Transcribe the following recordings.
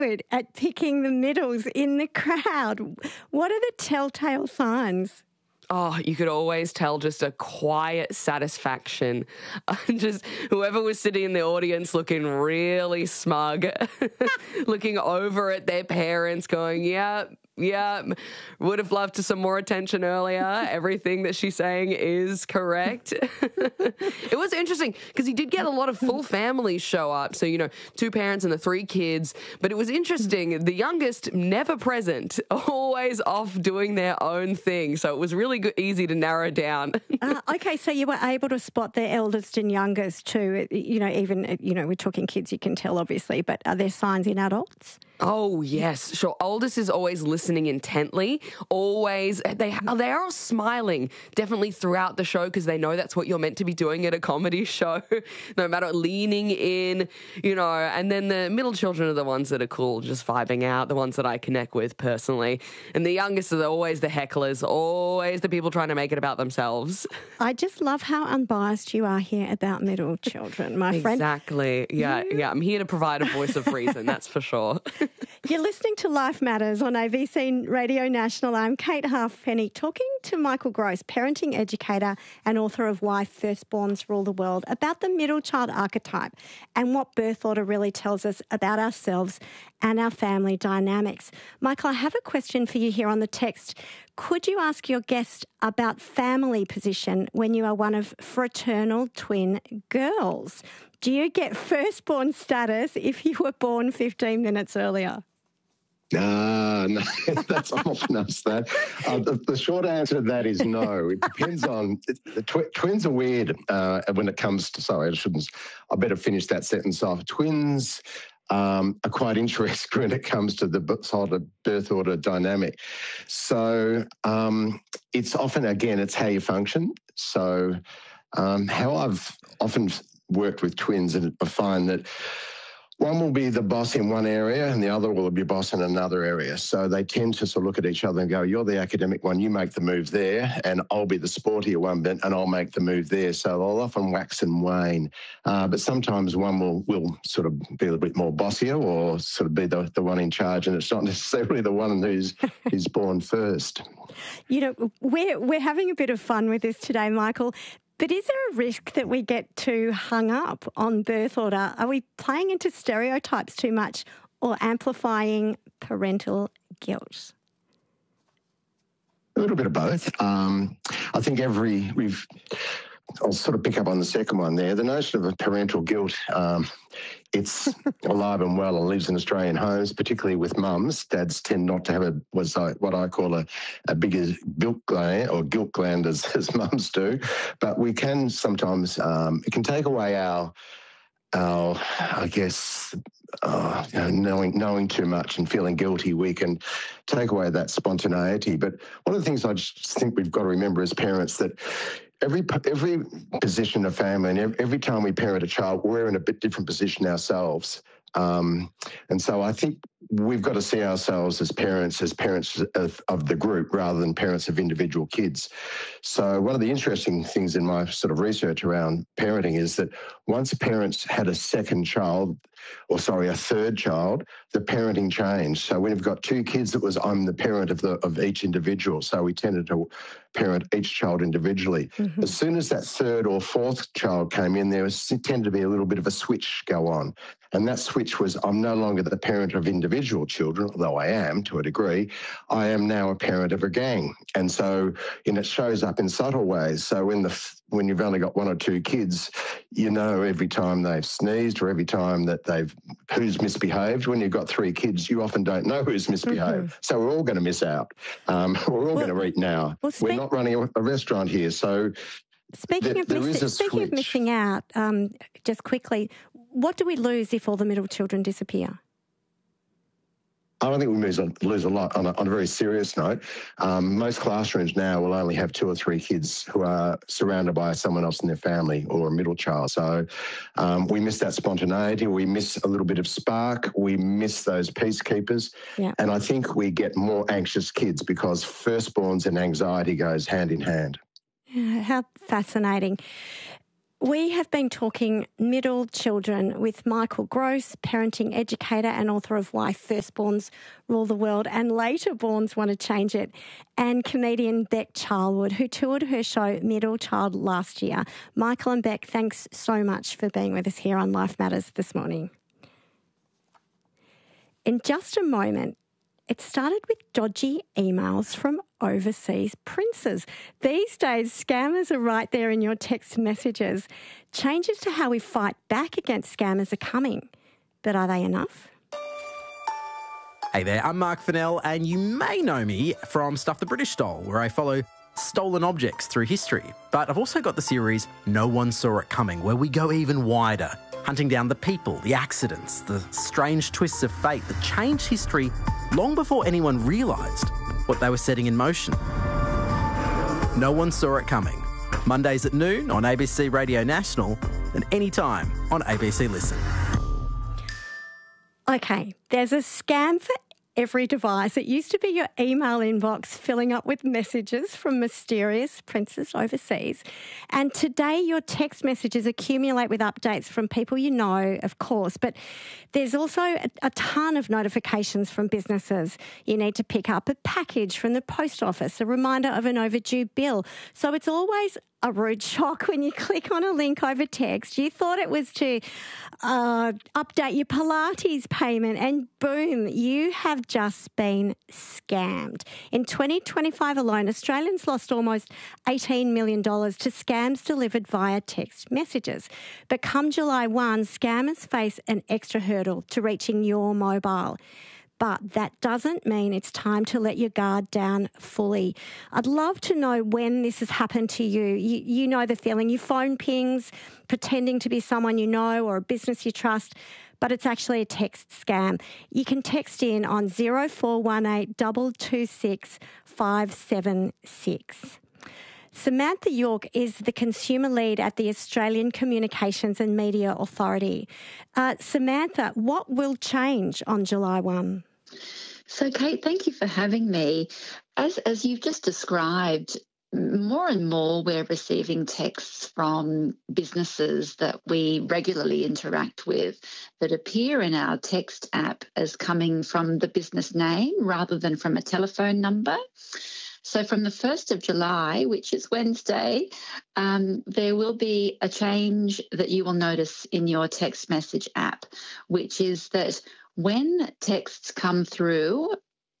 good at picking the middles in the crowd. What are the telltale signs? Oh, you could always tell just a quiet satisfaction. Just whoever was sitting in the audience looking really smug, looking over at their parents going, yeah, would have loved some more attention earlier. Everything that she's saying is correct. It was interesting because he did get a lot of full families show up. So, 2 parents and the 3 kids. But it was interesting. The youngest never present, always off doing their own thing. So it was really easy to narrow down. Okay, so you were able to spot the eldest and youngest too. Even we're talking kids, you can tell obviously, but are there signs in adults? Oh, yes. Sure. Oldest is always listening intently. Always. They are all smiling definitely throughout the show because they know that's what you're meant to be doing at a comedy show. No matter leaning in, and then the middle children are the ones that are cool, just vibing out, the ones that I connect with personally. And the youngest are always the hecklers, always the people trying to make it about themselves. I just love how unbiased you are here about middle children, my friend. Exactly. Yeah. I'm here to provide a voice of reason, that's for sure. You're listening to Life Matters on ABC Radio National. I'm Kate Halfpenny talking to Michael Gross, parenting educator and author of Why Firstborns Rule the World, about the middle child archetype and what birth order really tells us about ourselves and our family dynamics. Michael, I have a question for you here on the text. Could you ask your guest about family position when you are one of fraternal twin girls? Do you get firstborn status if you were born 15 minutes earlier? No, that's often asked that. The short answer to that is no. It depends on... twins are weird when it comes to... Sorry, I better finish that sentence off. Twins are quite interesting when it comes to the sort of birth order dynamic. So it's often, again, it's how you function. So how I've often worked with twins, and I find that one will be the boss in one area and the other will be boss in another area. So they tend to sort of look at each other and go, you're the academic one, you make the move there, and I'll be the sportier one bit and I'll make the move there. So they'll often wax and wane. But sometimes one will sort of be a little bit more bossier or sort of be the one in charge, and it's not necessarily the one who's born first. We're having a bit of fun with this today, Michael. But is there a risk that we get too hung up on birth order? Are we playing into stereotypes too much or amplifying parental guilt? A little bit of both. I think I'll sort of pick up on the second one there. The notion of parental guilt, it's alive and well and lives in Australian homes, particularly with mums. Dads tend not to have what I call a bigger guilt gland as mums do. But we can sometimes, it can take away our I guess, knowing too much and feeling guilty. We can take away that spontaneity. But one of the things I just think we've got to remember as parents that every position of family and every time we parent a child, we're in a bit different position ourselves. And so I think we've got to see ourselves as parents of the group rather than parents of individual kids. So one of the interesting things in my sort of research around parenting is that once a parent's had a third child, the parenting changed. So when you've got 2 kids, it was I'm the parent of each individual. So we tended to parent each child individually. Mm-hmm. As soon as that 3rd or 4th child came in, there tended to be a little bit of a switch go on. And that switch was I'm no longer the parent of individual children, although I am to a degree. I am now a parent of a gang. And so it shows up in subtle ways. So when you've only got 1 or 2 kids, every time they've sneezed or every time that who's misbehaved. When you've got 3 kids, you often don't know who's misbehaved. Mm-hmm. So we're all going to miss out. We're all going to eat now. We're not running a restaurant here. So Speaking of missing out, just quickly, what do we lose if all the middle children disappear? I don't think we lose a lot. On a very serious note, most classrooms now will only have 2 or 3 kids who are surrounded by someone else in their family or a middle child. So we miss that spontaneity. We miss a little bit of spark. We miss those peacekeepers. Yeah. And I think we get more anxious kids because firstborns and anxiety goes hand in hand. How fascinating. We have been talking middle children with Michael Gross, parenting educator and author of Why Firstborns Rule the World and Later Borns Want to Change It, and comedian Beck Charlwood, who toured her show Middle Child last year. Michael and Beck, thanks so much for being with us here on Life Matters this morning. In just a moment, it started with dodgy emails from overseas princes. These days, scammers are right there in your text messages. Changes to how we fight back against scammers are coming. But are they enough? Hey there, I'm Mark Fennell, and you may know me from Stuff the British Stole, where I follow stolen objects through history. But I've also got the series No One Saw It Coming, where we go even wider, hunting down the people, the accidents, the strange twists of fate that changed history long before anyone realised what they were setting in motion. No One Saw It Coming. Mondays at noon on ABC Radio National and anytime on ABC Listen. Okay, there's a scam for every device. It used to be your email inbox filling up with messages from mysterious princes overseas. And today your text messages accumulate with updates from people you know, of course. But there's also a ton of notifications from businesses. You need to pick up a package from the post office, a reminder of an overdue bill. So it's always a rude shock when you click on a link over text. You thought it was to update your Pilates payment, and boom, you have just been scammed. In 2025 alone, Australians lost almost $18 million to scams delivered via text messages. But come July 1, scammers face an extra hurdle to reaching your mobile. But that doesn't mean it's time to let your guard down fully. I'd love to know when this has happened to you. You know the feeling. You phone pings pretending to be someone you know or a business you trust, but it's actually a text scam. You can text in on 0418 226 576. Samantha York is the consumer lead at the Australian Communications and Media Authority. Samantha, what will change on July 1? So, Kate, thank you for having me. As you've just described, more and more we're receiving texts from businesses that we regularly interact with that appear in our text app as coming from the business name rather than from a telephone number. So from the 1st of July, which is Wednesday, there will be a change that you will notice in your text message app, which is that when texts come through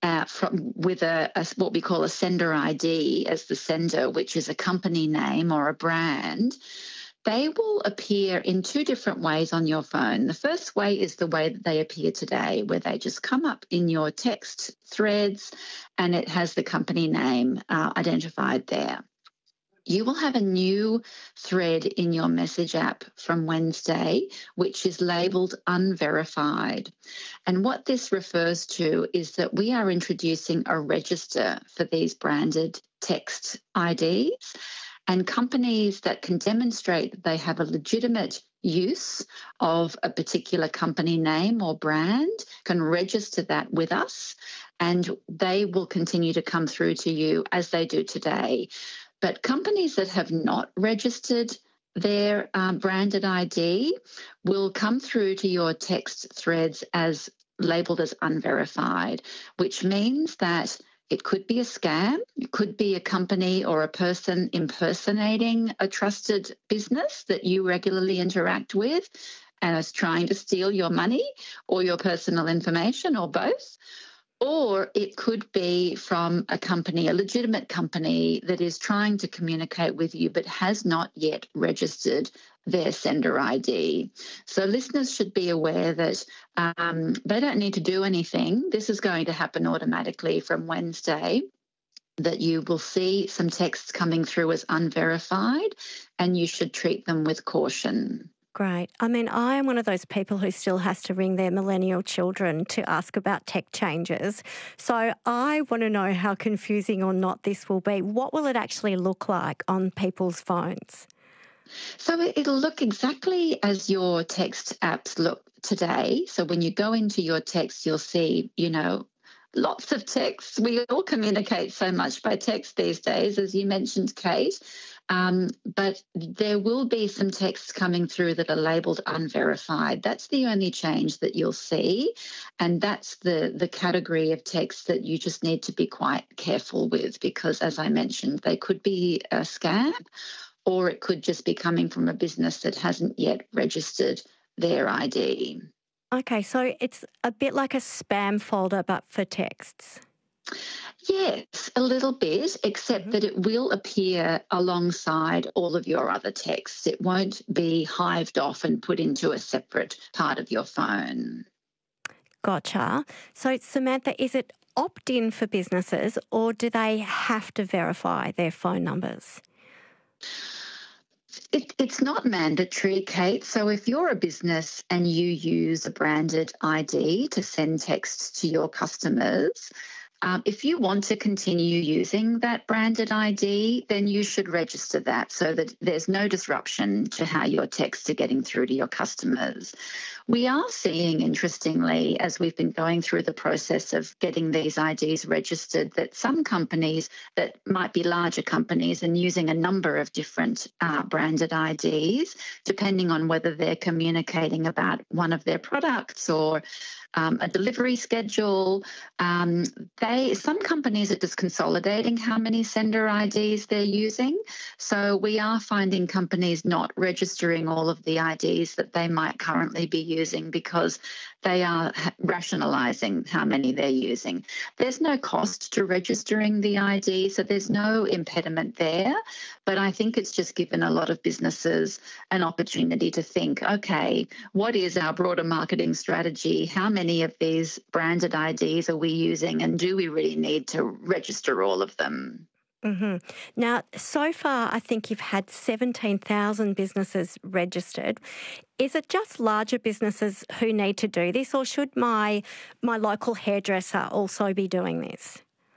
with what we call a sender ID as the sender, which is a company name or a brand, they will appear in two different ways on your phone. The first way is the way that they appear today, where they just come up in your text threads and it has the company name identified there. You will have a new thread in your message app from Wednesday, which is labelled unverified. And what this refers to is that we are introducing a register for these branded text IDs. And companies that can demonstrate that they have a legitimate use of a particular company name or brand can register that with us, and they will continue to come through to you as they do today. But companies that have not registered their branded ID will come through to your text threads as labelled as unverified, which means that it could be a scam. It could be a company or a person impersonating a trusted business that you regularly interact with and is trying to steal your money or your personal information or both. Or it could be from a company, a legitimate company that is trying to communicate with you but has not yet registered their sender ID. So listeners should be aware that they don't need to do anything. This is going to happen automatically from Wednesday, that you will see some texts coming through as unverified and you should treat them with caution. Great. I mean, I am one of those people who still has to ring their millennial children to ask about tech changes. So I want to know how confusing or not this will be. What will it actually look like on people's phones? So it'll look exactly as your text apps look today. So when you go into your text, you'll see, lots of texts. We all communicate so much by text these days, as you mentioned, Kate. But there will be some texts coming through that are labelled unverified. That's the only change that you'll see. And that's the category of text that you just need to be quite careful with because, as I mentioned, they could be a scam or it could just be coming from a business that hasn't yet registered their ID. Okay, so it's a bit like a spam folder but for texts. Yes, a little bit, except that it will appear alongside all of your other texts. It won't be hived off and put into a separate part of your phone. Gotcha. So, Samantha, is it opt-in for businesses or do they have to verify their phone numbers? It's not mandatory, Kate. So if you're a business and you use a branded ID to send texts to your customers, if you want to continue using that branded ID, then you should register that so that there's no disruption to how your texts are getting through to your customers. We are seeing, interestingly, as we've been going through the process of getting these IDs registered, that some companies that might be larger companies and using a number of different branded IDs, depending on whether they're communicating about one of their products or a delivery schedule. Some companies are just consolidating how many sender IDs they're using. So we are finding companies not registering all of the IDs that they might currently be using because they are rationalising how many they're using. There's no cost to registering the ID, so there's no impediment there. But I think it's just given a lot of businesses an opportunity to think, okay, what is our broader marketing strategy? How many of these branded IDs are we using, and do we really need to register all of them? Mm-hmm. Now, so far, I think you've had 17,000 businesses registered. Is it just larger businesses who need to do this, or should my local hairdresser also be doing this?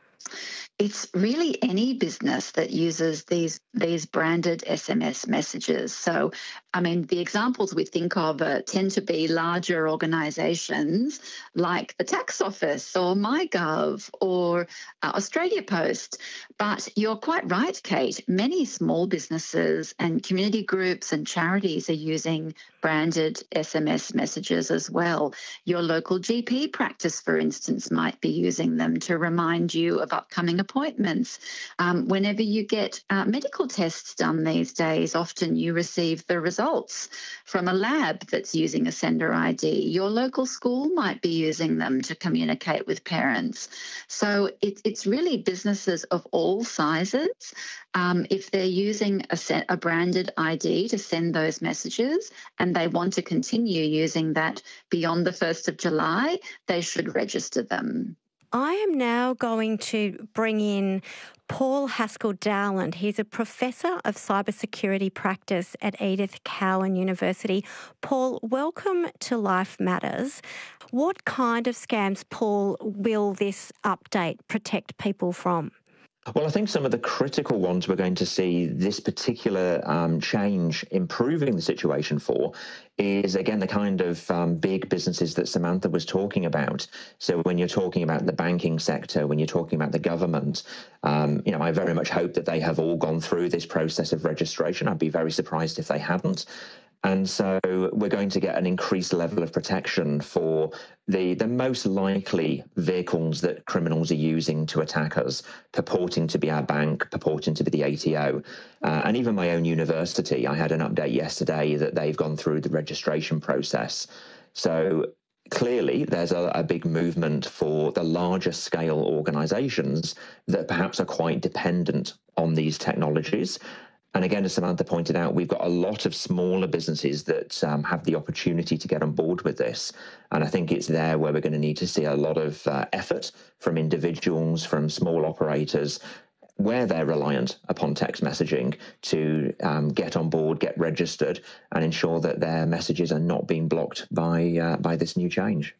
It's really any business that uses these branded SMS messages. So, I mean, the examples we think of tend to be larger organisations like the Tax Office or MyGov or Australia Post. But you're quite right, Kate. Many small businesses and community groups and charities are using branded SMS messages as well. Your local GP practice, for instance, might be using them to remind you of upcoming appointments. Whenever you get medical tests done these days, often you receive the results from a lab that's using a sender ID. Your local school might be using them to communicate with parents. So it's really businesses of all sizes. If they're using a branded ID to send those messages and they want to continue using that beyond the 1st of July, they should register them. I am now going to bring in Paul Haskell-Dowland. He's a professor of cybersecurity practice at Edith Cowan University. Paul, welcome to Life Matters. What kind of scams, Paul, will this update protect people from? Well, I think some of the critical ones we're going to see this particular change improving the situation for is, again, the kind of big businesses that Samantha was talking about. So when you're talking about the banking sector, when you're talking about the government, I very much hope that they have all gone through this process of registration. I'd be very surprised if they hadn't. And so we're going to get an increased level of protection for the most likely vehicles that criminals are using to attack us, purporting to be our bank, purporting to be the ATO. And even my own university, I had an update yesterday that they've gone through the registration process. So clearly, there's a big movement for the larger scale organisations that perhaps are quite dependent on these technologies. And again, as Samantha pointed out, we've got a lot of smaller businesses that have the opportunity to get on board with this. And I think it's there where we're going to need to see a lot of effort from individuals, from small operators, where they're reliant upon text messaging to get on board, get registered, and ensure that their messages are not being blocked by this new change.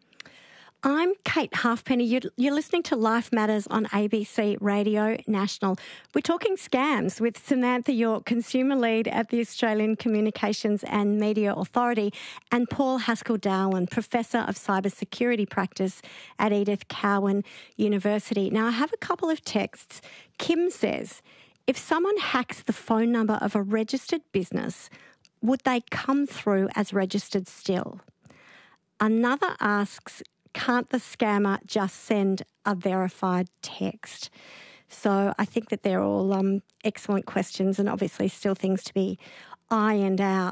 I'm Kate Halfpenny. You're listening to Life Matters on ABC Radio National. We're talking scams with Samantha York, Consumer Lead at the Australian Communications and Media Authority, and Paul Haskell-Dowland, Professor of Cybersecurity Practice at Edith Cowan University. Now, I have a couple of texts. Kim says, if someone hacks the phone number of a registered business, would they come through as registered still? Another asks, can't the scammer just send a verified text? So I think that they're all excellent questions and obviously still things to be ironed out.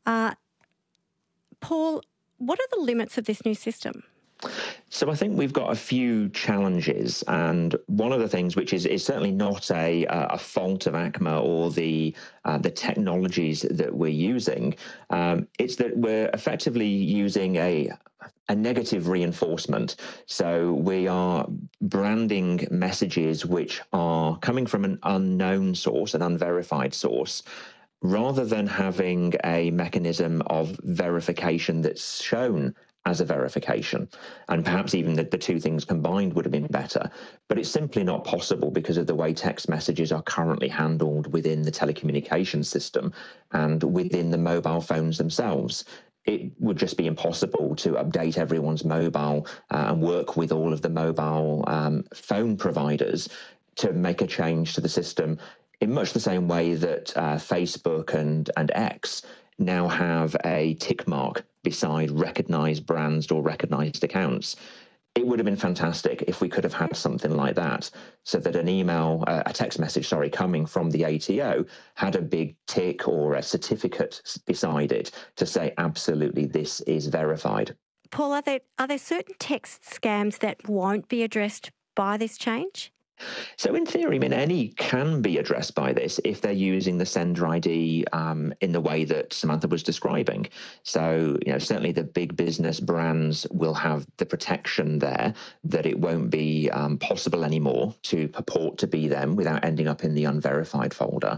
Paul, what are the limits of this new system? So I think we've got a few challenges, and one of the things which is certainly not a fault of ACMA or the technologies that we're using, it's that we're effectively using a negative reinforcement. So we are branding messages which are coming from an unknown source, an unverified source, rather than having a mechanism of verification that's shown as a verification. And perhaps even the two things combined would have been better. But it's simply not possible because of the way text messages are currently handled within the telecommunications system and within the mobile phones themselves. It would just be impossible to update everyone's mobile and work with all of the mobile phone providers to make a change to the system in much the same way that Facebook and X now have a tick mark beside recognised brands or recognised accounts. It would have been fantastic if we could have had something like that, so that an email, a text message, coming from the ATO had a big tick or a certificate beside it to say, absolutely, this is verified. Paul, are there certain text scams that won't be addressed by this change? So in theory, any can be addressed by this if they're using the sender ID in the way that Samantha was describing. So, certainly the big business brands will have the protection there that it won't be possible anymore to purport to be them without ending up in the unverified folder.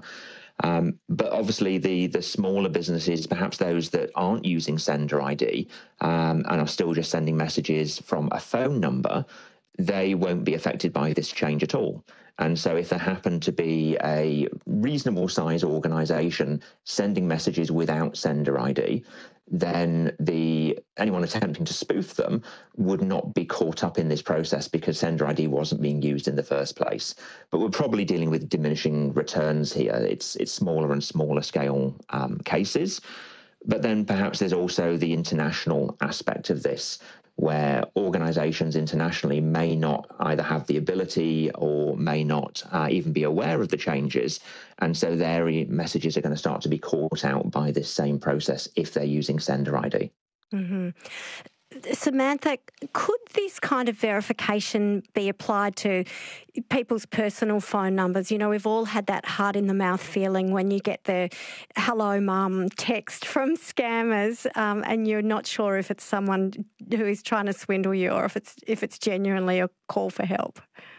But obviously the smaller businesses, perhaps those that aren't using sender ID and are still just sending messages from a phone number, they won't be affected by this change at all. And so if there happen to be a reasonable size organisation sending messages without sender ID, then anyone attempting to spoof them would not be caught up in this process because sender ID wasn't being used in the first place. But we're probably dealing with diminishing returns here. It's smaller and smaller scale cases. But then perhaps there's also the international aspect of this, where organisations internationally may not either have the ability or may not even be aware of the changes. And so their messages are going to start to be caught out by this same process if they're using sender ID. Mm-hmm. Samantha, could this kind of verification be applied to people's personal phone numbers? We've all had that heart-in-the-mouth feeling when you get the hello mum text from scammers and you're not sure if it's someone who is trying to swindle you or if it's genuinely a call for help.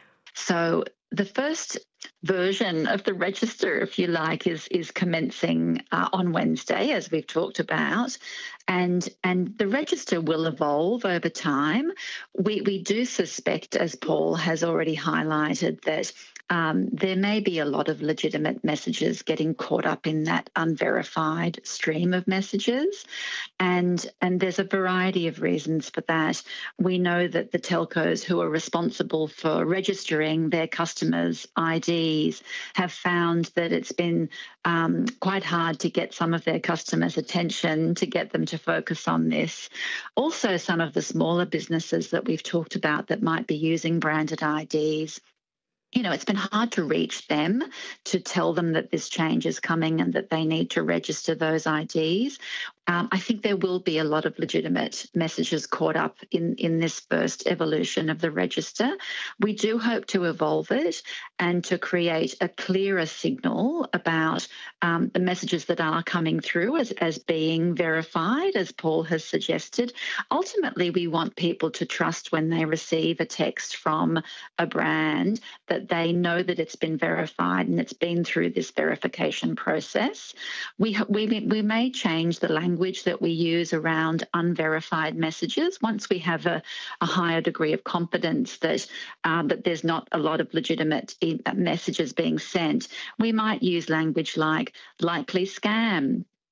So the first version of the register, if you like, is commencing on Wednesday, as we've talked about, and the register will evolve over time. We do suspect, as Paul has already highlighted, that there may be a lot of legitimate messages getting caught up in that unverified stream of messages, and there's a variety of reasons for that. We know that the telcos who are responsible for registering their customers' IDs have found that it's been quite hard to get some of their customers' attention, to get them to focus on this. Also, some of the smaller businesses that we've talked about that might be using branded IDs, it's been hard to reach them to tell them that this change is coming and that they need to register those IDs. I think there will be a lot of legitimate messages caught up in this first evolution of the register. We do hope to evolve it and to create a clearer signal about the messages that are coming through as being verified, as Paul has suggested. Ultimately, we want people to trust when they receive a text from a brand that they know that it's been verified and it's been through this verification process. We may change the language that we use around unverified messages once we have a higher degree of confidence that there's not a lot of legitimate messages being sent. We might use language like likely scam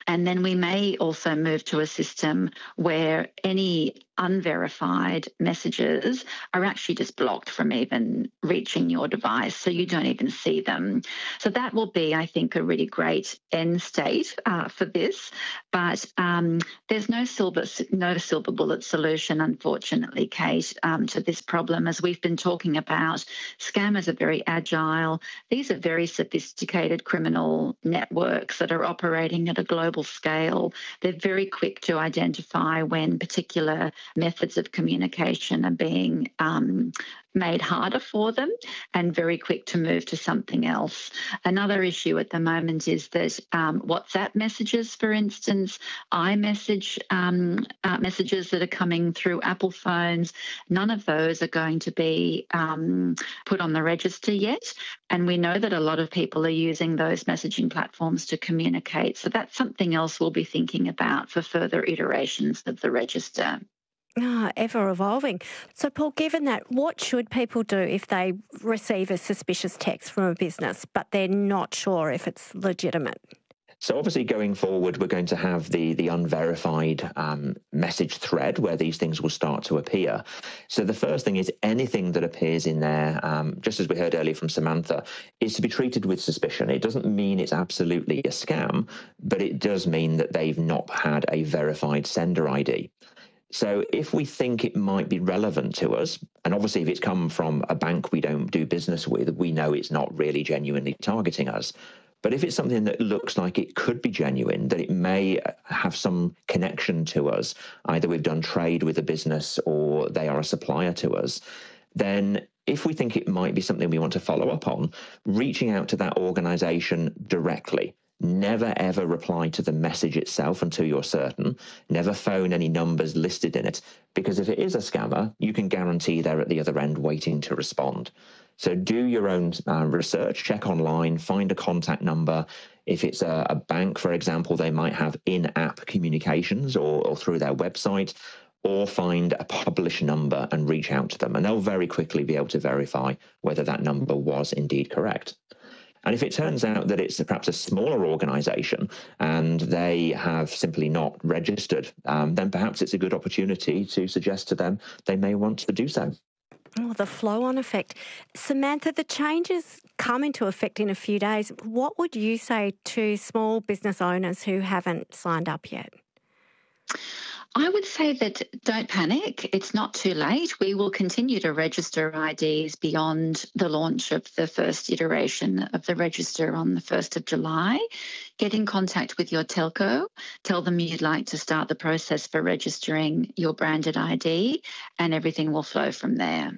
And then we may also move to a system where any unverified messages are actually just blocked from even reaching your device, so you don't even see them. So that will be, I think, a really great end state for this. But there's no silver bullet solution, unfortunately, Kate, to this problem. As we've been talking about, scammers are very agile. These are very sophisticated criminal networks that are operating at a global scale. They're very quick to identify when particular methods of communication are being made harder for them, and very quick to move to something else. Another issue at the moment is that WhatsApp messages, for instance, iMessage messages that are coming through Apple phones, none of those are going to be put on the register yet. And we know that a lot of people are using those messaging platforms to communicate. So that's something else we'll be thinking about for further iterations of the register. Ever evolving. So, Paul, given that, what should people do if they receive a suspicious text from a business but they're not sure if it's legitimate? So obviously going forward, we're going to have the unverified message thread where these things will start to appear. So the first thing is anything that appears in there, just as we heard earlier from Samantha, is to be treated with suspicion. It doesn't mean it's absolutely a scam, but it does mean that they've not had a verified sender ID. So if we think it might be relevant to us, and obviously if it's come from a bank we don't do business with, we know it's not really genuinely targeting us. But if it's something that looks like it could be genuine, that it may have some connection to us, either we've done trade with a business or they are a supplier to us, then if we think it might be something we want to follow up on, reaching out to that organisation directly. Never, ever reply to the message itself until you're certain. Never phone any numbers listed in it, because if it is a scammer, you can guarantee they're at the other end waiting to respond. So do your own research, check online, find a contact number. If it's a bank, for example, they might have in-app communications or through their website, or find a published number and reach out to them. And they'll very quickly be able to verify whether that number was indeed correct. And if it turns out that it's perhaps a smaller organisation and they have simply not registered, then perhaps it's a good opportunity to suggest to them they may want to do so. Oh, the flow-on effect. Samantha, the changes come into effect in a few days. What would you say to small business owners who haven't signed up yet? I would say that don't panic. It's not too late. We will continue to register IDs beyond the launch of the first iteration of the register on the 1st of July. Get in contact with your telco. Tell them you'd like to start the process for registering your branded ID, and everything will flow from there.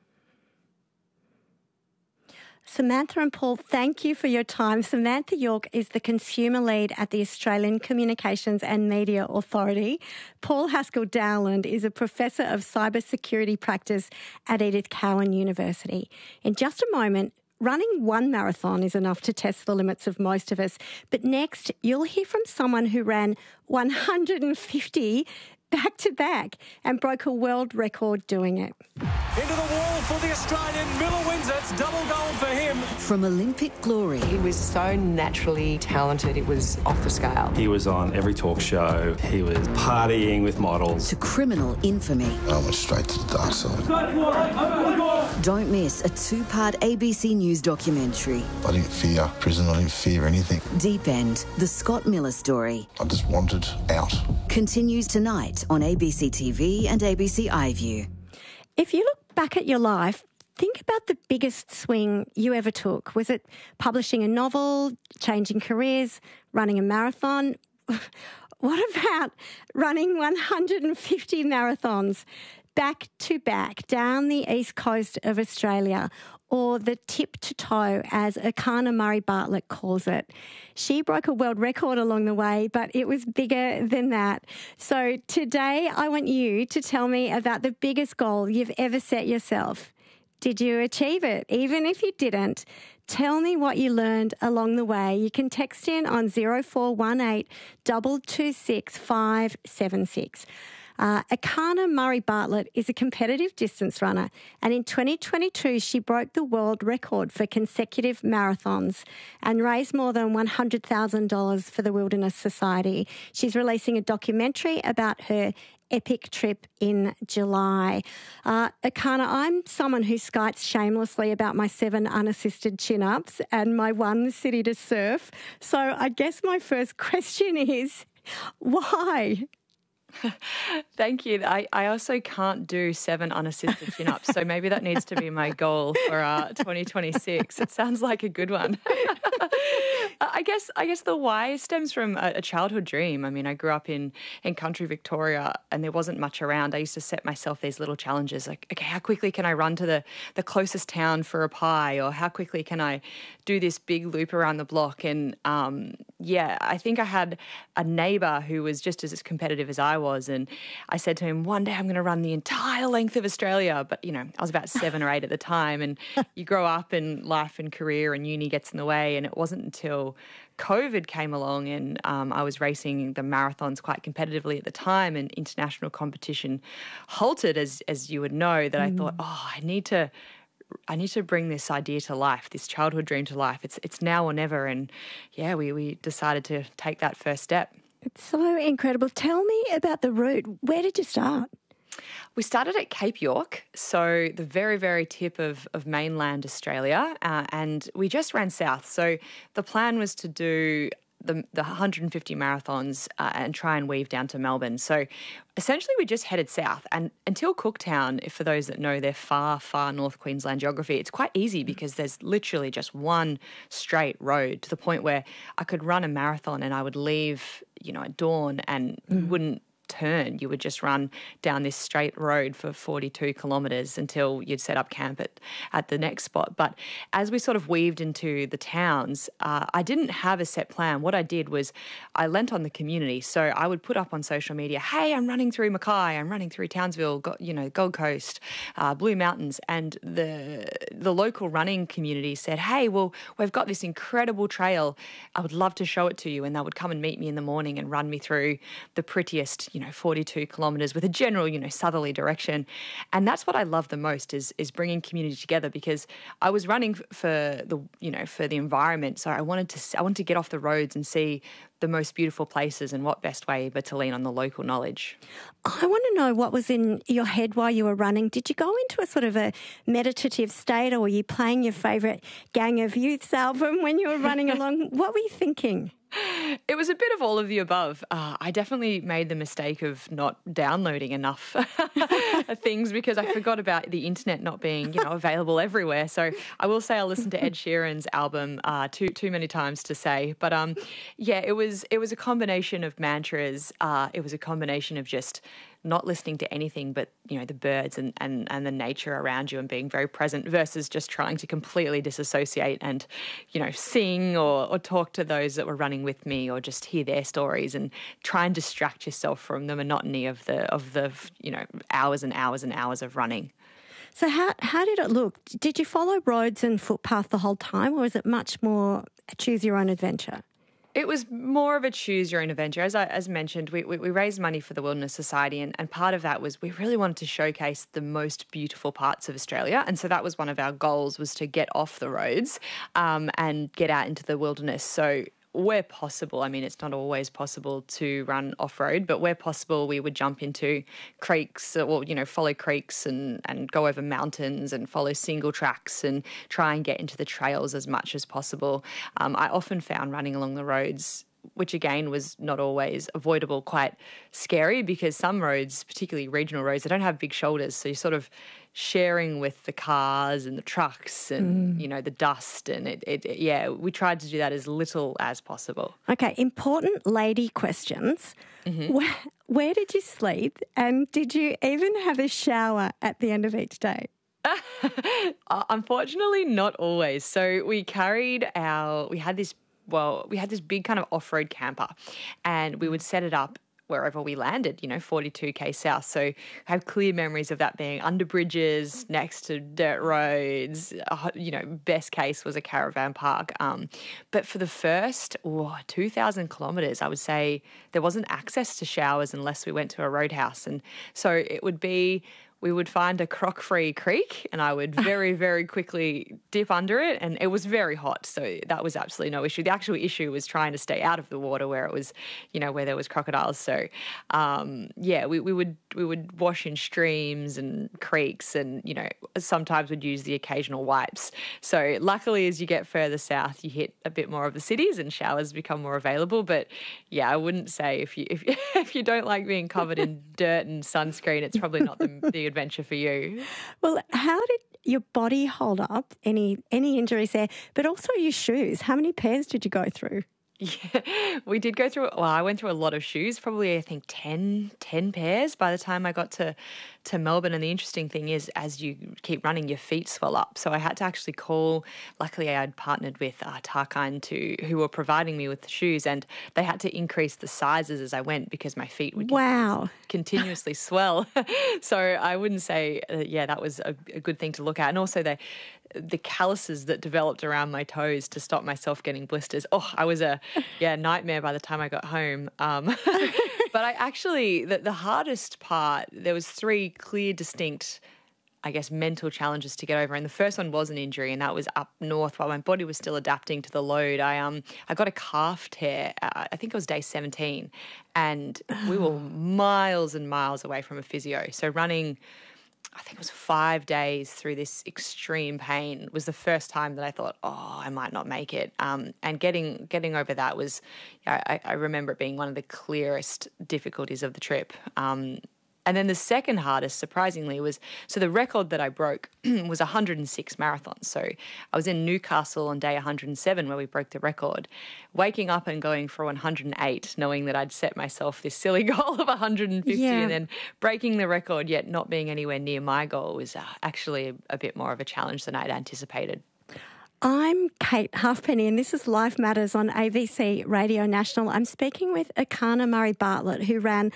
Samantha and Paul, thank you for your time. Samantha York is the consumer lead at the Australian Communications and Media Authority. Paul Haskell-Dowland is a professor of cybersecurity practice at Edith Cowan University. In just a moment, running one marathon is enough to test the limits of most of us. But next, you'll hear from someone who ran 150 back-to-back and broke a world record doing it. Into the wall for the Australian. Miller wins it. It's double gold for him. From Olympic glory. He was so naturally talented, it was off the scale. He was on every talk show. He was partying with models. To criminal infamy. I went straight to the dark side. Don't miss a two-part ABC News documentary. I didn't fear prison. I didn't fear anything. Deep End, the Scott Miller story. I just wanted out. Continues tonight on ABC TV and ABC iView. If you look back at your life, think about the biggest swing you ever took. Was it publishing a novel, changing careers, running a marathon? What about running 150 marathons back to back down the east coast of Australia, or the tip to toe, as Akana Murray Bartlett calls it? She broke a world record along the way, but it was bigger than that. So today I want you to tell me about the biggest goal you've ever set yourself. Did you achieve it? Even if you didn't, tell me what you learned along the way. You can text in on 0418 226 576. Akana Murray Bartlett is a competitive distance runner, and in 2022 she broke the world record for consecutive marathons and raised more than $100,000 for the Wilderness Society. She's releasing a documentary about her epic trip in July. Akana, I'm someone who skites shamelessly about my 7 unassisted chin-ups and my 1 city to surf. So I guess my first question is, why? Thank you. I also can't do 7 unassisted chin-ups, so maybe that needs to be my goal for 2026. It sounds like a good one. I guess the why stems from a childhood dream. I mean, I grew up in country Victoria and there wasn't much around. I used to set myself these little challenges like, okay, how quickly can I run to the closest town for a pie, or how quickly can I do this big loop around the block? And I think I had a neighbour who was just as competitive as I was, and I said to him, one day I'm going to run the entire length of Australia. But, you know, I was about 7 or 8 at the time, and you grow up and life and career and uni gets in the way, and it wasn't until COVID came along and I was racing the marathons quite competitively at the time, and international competition halted, as you would know, that I thought, I need to bring this idea to life, this childhood dream to life. It's now or never. And yeah, we decided to take that first step. It's so incredible. Tell me about the route. Where did you start? We started at Cape York, so the very, very tip of mainland Australia, and we just ran south. So the plan was to do the 150 marathons and try and weave down to Melbourne. So essentially we just headed south, and until Cooktown, for those that know their far, far North Queensland geography, it's quite easy because there's literally just one straight road, to the point where I could run a marathon and I would leave, at dawn, and you wouldn't turn. You would just run down this straight road for 42 kilometres until you'd set up camp at the next spot. But as we sort of weaved into the towns, I didn't have a set plan. What I did was I lent on the community. So I would put up on social media, hey, I'm running through Mackay, I'm running through Townsville, Gold Coast, Blue Mountains. And the local running community said, hey, well, we've got this incredible trail. I would love to show it to you. And they would come and meet me in the morning and run me through the prettiest, 42 kilometres with a general, southerly direction. And that's what I love the most is bringing community together, because I was running for the environment. So I wanted to get off the roads and see the most beautiful places, and what best way but to lean on the local knowledge. I want to know what was in your head while you were running. Did you go into a sort of a meditative state, or were you playing your favourite Gang of Youths album when you were running along? What were you thinking? It was a bit of all of the above. I definitely made the mistake of not downloading enough things, because I forgot about the internet not being, available everywhere. So I will say I listened to Ed Sheeran's album too many times to say. But it was a combination of mantras. It was a combination of just not listening to anything but, the birds and the nature around you, and being very present, versus just trying to completely disassociate and, sing or talk to those that were running with me, or just hear their stories and try and distract yourself from the monotony of the hours and hours and hours of running. So how did it look? Did you follow roads and footpath the whole time, or is it much more choose your own adventure? It was more of a choose your own adventure. As mentioned, we raised money for the Wilderness Society, and part of that was we really wanted to showcase the most beautiful parts of Australia. And so that was one of our goals, was to get off the roads and get out into the wilderness. So where possible, I mean, it's not always possible to run off-road, but where possible, we would jump into creeks, or, follow creeks and go over mountains and follow single tracks and try and get into the trails as much as possible. I often found running along the roads, which again was not always avoidable, quite scary, because some roads, particularly regional roads, they don't have big shoulders. So you're sort of sharing with the cars and the trucks and, the dust. And we tried to do that as little as possible. Okay, important lady questions. Mm-hmm. Where did you sleep? And did you even have a shower at the end of each day? Unfortunately, not always. So we had this big kind of off-road camper, and we would set it up wherever we landed, 42k south. So I have clear memories of that being under bridges, next to dirt roads. Best case was a caravan park. But for the first 2,000 kilometres, I would say there wasn't access to showers unless we went to a roadhouse. And so it would be, we would find a croc-free creek and I would very, very quickly dip under it, and it was very hot, so that was absolutely no issue. The actual issue was trying to stay out of the water where it was, where there was crocodiles. So, we would wash in streams and creeks and, sometimes would use the occasional wipes. So luckily as you get further south, you hit a bit more of the cities and showers become more available. But yeah, I wouldn't say if you don't like being covered in dirt and sunscreen, it's probably not the adventure for you. Well, how did your body hold up? Any injuries there? But also your shoes. How many pairs did you go through? Yeah, we did go through, I went through a lot of shoes, probably I think 10 pairs by the time I got to Melbourne. And the interesting thing is, as you keep running, your feet swell up. So I had to actually call, luckily I'd partnered with Tarkine who were providing me with the shoes, and they had to increase the sizes as I went because my feet would continuously swell. So I wouldn't say, that was a good thing to look at. And also the calluses that developed around my toes to stop myself getting blisters. Oh, I was a nightmare by the time I got home. But I actually, the hardest part, there was 3 clear, distinct, I guess, mental challenges to get over. And the first one was an injury, and that was up north while my body was still adapting to the load. I got a calf tear, I think it was day 17, and we were miles and miles away from a physio. So running, I think it was 5 days through this extreme pain was the first time that I thought, I might not make it. And getting over that was, I remember it being one of the clearest difficulties of the trip. And then the second hardest, surprisingly, was, so the record that I broke was 106 marathons. So I was in Newcastle on day 107 where we broke the record. Waking up and going for 108, knowing that I'd set myself this silly goal of 150 and then breaking the record, yet not being anywhere near my goal was actually a bit more of a challenge than I'd anticipated. I'm Kate Halfpenny, and this is Life Matters on ABC Radio National. I'm speaking with Akana Murray-Bartlett, who ran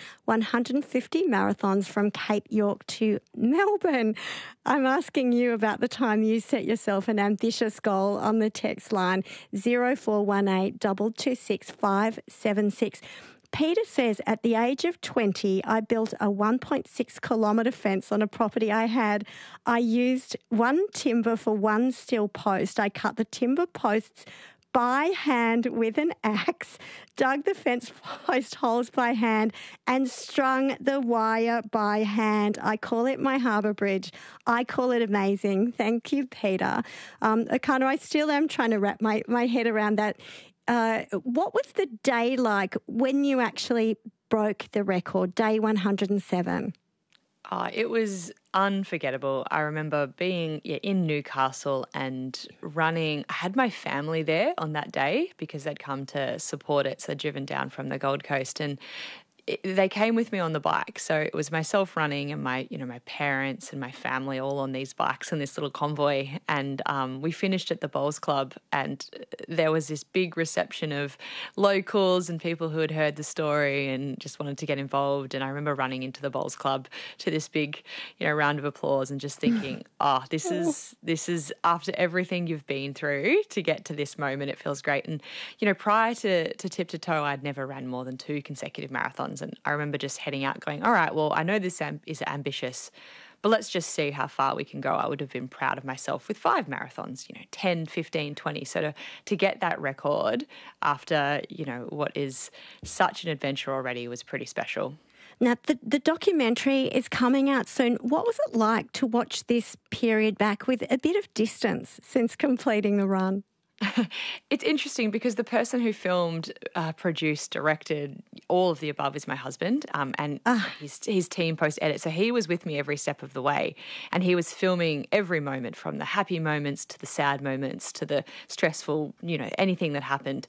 150 marathons from Cape York to Melbourne. I'm asking you about the time you set yourself an ambitious goal on the text line 0418 226 576. Peter says, at the age of 20, I built a 1.6 kilometre fence on a property I had. I used one timber for one steel post. I cut the timber posts by hand with an axe, dug the fence post holes by hand, and strung the wire by hand. I call it my harbour bridge. I call it amazing. Thank you, Peter. Akana, I still am trying to wrap my head around that. What was the day like when you actually broke the record, day 107? It was unforgettable. I remember being in Newcastle and running. I had my family there on that day because they'd come to support it, so they'd driven down from the Gold Coast, and they came with me on the bike. So it was myself running and my parents and my family all on these bikes in this little convoy. And we finished at the Bowls Club, and there was this big reception of locals and people who had heard the story and just wanted to get involved. And I remember running into the Bowls Club to this big, round of applause and just thinking, this is after everything you've been through to get to this moment, it feels great. And, prior to Tip to Toe, I'd never ran more than 2 consecutive marathons. And I remember just heading out going, all right, well, I know this is ambitious, but let's just see how far we can go. I would have been proud of myself with 5 marathons, 10, 15, 20. So to get that record after, what is such an adventure already was pretty special. Now, the documentary is coming out soon. What was it like to watch this period back with a bit of distance since completing the run? It's interesting because the person who filmed, produced, directed, all of the above is my husband, and his team post-edit. So he was with me every step of the way, and he was filming every moment, from the happy moments to the sad moments to the stressful, anything that happened.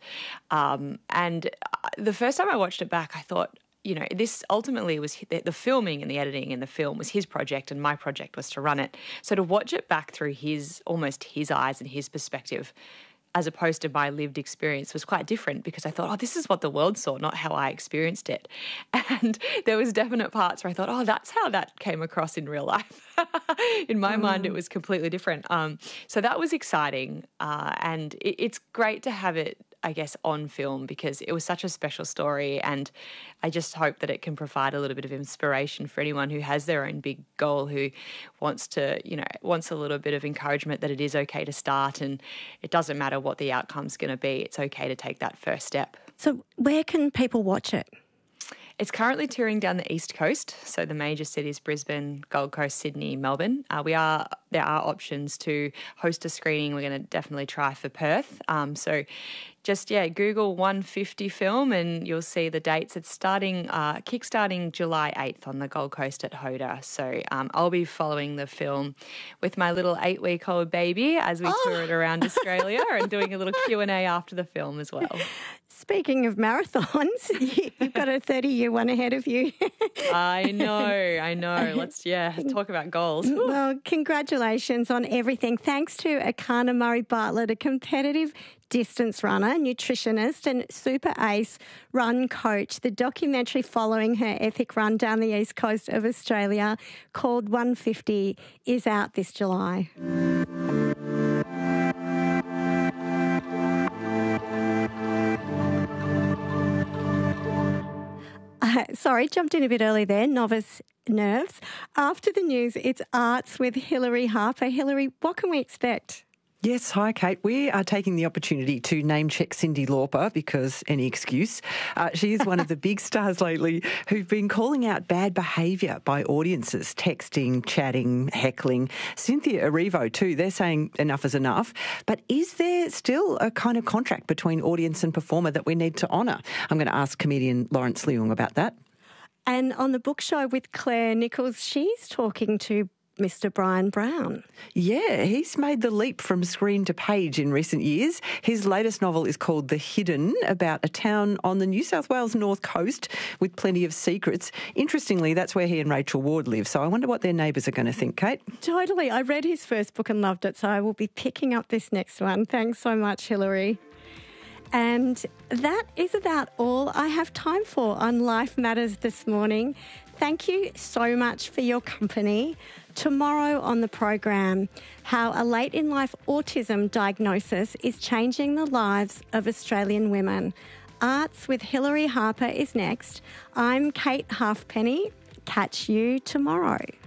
And the first time I watched it back, I thought, this ultimately was the filming and the editing in the film was his project, and my project was to run it. So to watch it back through almost his eyes and his perspective, as opposed to my lived experience was quite different because I thought, oh, this is what the world saw, not how I experienced it. And there was definite parts where I thought, oh, that's how that came across in real life. In my mind, it was completely different. So that was exciting. And it's great to have it, I guess, on film because it was such a special story, and I just hope that it can provide a little bit of inspiration for anyone who has their own big goal, who wants a little bit of encouragement that it is okay to start, and it doesn't matter what the outcome's going to be. It's okay to take that first step. So where can people watch it? It's currently touring down the East Coast, so the major cities, Brisbane, Gold Coast, Sydney, Melbourne. There are options to host a screening. We're going to definitely try for Perth. So just, Google 150 film and you'll see the dates. It's kickstarting July 8th on the Gold Coast at Hoda. So I'll be following the film with my little 8-week-old baby as we tour it around Australia and doing a little Q&A after the film as well. Speaking of marathons, you've got a 30-year one ahead of you. I know. Let's talk about goals. Well, congratulations on everything. Thanks to Akana Murray-Bartlett, a competitive distance runner, nutritionist and super ace run coach. The documentary following her epic run down the east coast of Australia called 150 is out this July. Sorry, jumped in a bit early there, novice nerves. After the news, it's Arts with Hilary Harper. Hilary, what can we expect? Yes, hi Kate. We are taking the opportunity to name check Cyndi Lauper because any excuse. She is one of the big stars lately who've been calling out bad behaviour by audiences, texting, chatting, heckling. Cynthia Erivo too, they're saying enough is enough. But is there still a kind of contract between audience and performer that we need to honour? I'm going to ask comedian Lawrence Leung about that. And on the book show with Claire Nichols, she's talking to Mr. Brian Brown. Yeah, he's made the leap from screen to page in recent years. His latest novel is called The Hidden, about a town on the New South Wales north coast with plenty of secrets. Interestingly, that's where he and Rachel Ward live, so I wonder what their neighbours are going to think, Kate. Totally. I read his first book and loved it, so I will be picking up this next one. Thanks so much, Hilary. And that is about all I have time for on Life Matters this morning. Thank you so much for your company. Tomorrow on the program, how a late-in-life autism diagnosis is changing the lives of Australian women. Arts with Hilary Harper is next. I'm Kate Halfpenny. Catch you tomorrow.